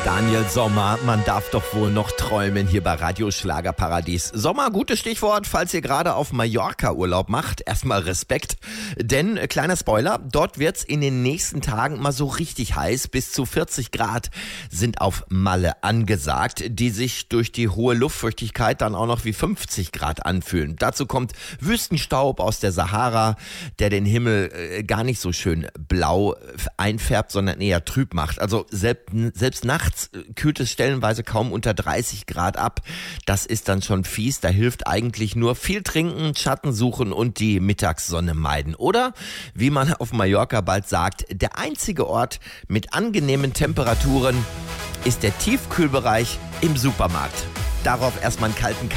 Daniel Sommer, man darf doch wohl noch träumen hier bei Radio Schlagerparadies. Sommer, gutes Stichwort, falls ihr gerade auf Mallorca Urlaub macht. Erstmal Respekt, denn kleiner Spoiler, dort wird's in den nächsten Tagen mal so richtig heiß. Bis zu 40 Grad sind auf Malle angesagt, die sich durch die hohe Luftfeuchtigkeit dann auch noch wie 50 Grad anfühlen. Dazu kommt Wüstenstaub aus der Sahara, der den Himmel gar nicht so schön blau einfärbt, sondern eher trüb macht. Also selbst nachts kühlt es stellenweise kaum unter 30 Grad ab. Das ist dann schon fies. Da hilft eigentlich nur viel trinken, Schatten suchen und die Mittagssonne meiden. Oder, wie man auf Mallorca bald sagt, der einzige Ort mit angenehmen Temperaturen ist der Tiefkühlbereich im Supermarkt. Darauf erstmal einen kalten